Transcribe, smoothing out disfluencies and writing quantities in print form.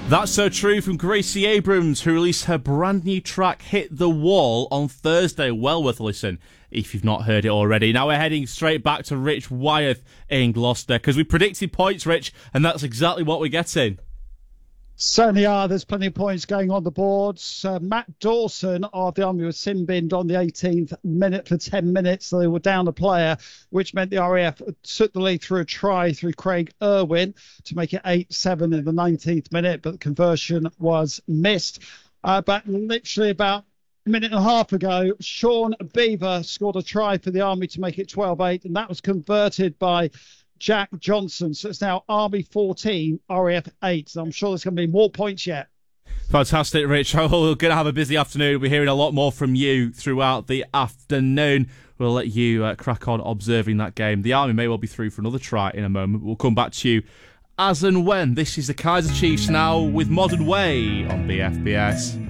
That's so true from Gracie Abrams, who released her brand new track Hit the Wall on Thursday. Well worth a listen if you've not heard it already. Now we're heading straight back to Rich Wyeth in Gloucester, because we predicted points, Rich, and that's exactly what we're getting. Certainly are. There's plenty of points going on the boards. Matt Dawson of the Army was sin-binned on the 18th minute for 10 minutes. So they were down a player, which meant the RAF took the lead through a try through Craig Irwin to make it 8-7 in the 19th minute, but the conversion was missed. But literally about a minute and a half ago, Sean Beaver scored a try for the Army to make it 12-8, and that was converted by Jack Johnson. So it's now Army 14, RAF 8. So I'm sure there's going to be more points yet. Fantastic, Rich. We're going to have a busy afternoon. We're hearing a lot more from you throughout the afternoon. We'll let you crack on observing that game. The Army may well be through for another try in a moment. We'll come back to you as and when. This is the Kaiser Chiefs now with Modern Way on BFBS.